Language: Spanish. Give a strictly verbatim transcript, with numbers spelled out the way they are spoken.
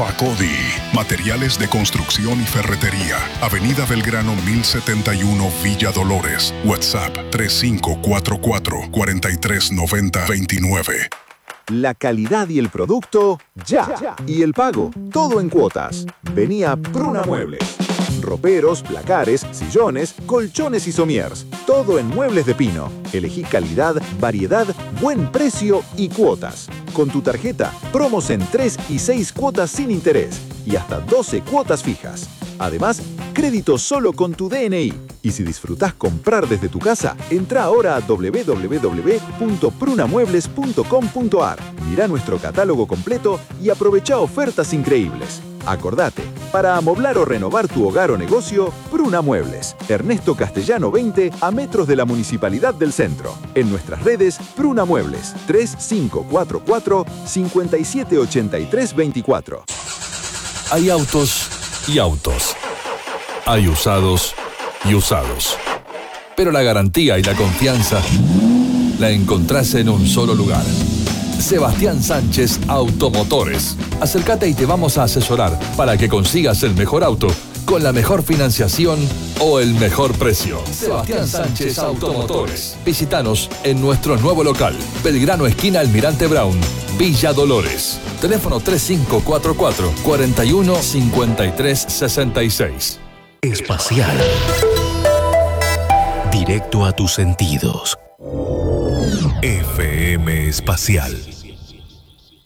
Facodi, materiales de construcción y ferretería. Avenida Belgrano mil setenta y uno, Villa Dolores. WhatsApp tres cinco cuatro cuatro, cuatro tres nueve cero dos nueve. La calidad y el producto, ya. Y el pago, todo en cuotas. Vení a Pruna Muebles. Roperos, placares, sillones, colchones y somiers. Todo en muebles de pino. Elegí calidad, variedad, buen precio y cuotas. Con tu tarjeta, promos en tres y seis cuotas sin interés y hasta doce cuotas fijas. Además, crédito solo con tu D N I. Y si disfrutás comprar desde tu casa, entra ahora a doble u doble u doble u punto pruna muebles punto com punto a r. Mirá nuestro catálogo completo y aprovecha ofertas increíbles. Acordate, para amoblar o renovar tu hogar o negocio, Pruna Muebles. Ernesto Castellano veinte, a metros de la Municipalidad del Centro. En nuestras redes, Pruna Muebles, tres cinco cuatro cuatro, cinco siete ocho tres dos cuatro. Hay autos y autos. Hay usados y usados. Pero la garantía y la confianza la encontrás en un solo lugar. Sebastián Sánchez Automotores. Acércate y te vamos a asesorar para que consigas el mejor auto con la mejor financiación o el mejor precio. Sebastián Sánchez Automotores. Visítanos en nuestro nuevo local, Belgrano esquina Almirante Brown, Villa Dolores. Teléfono tres cinco cuatro cuatro, cuatro uno cinco tres seis seis. Espacial. Directo a tus sentidos. F M Espacial.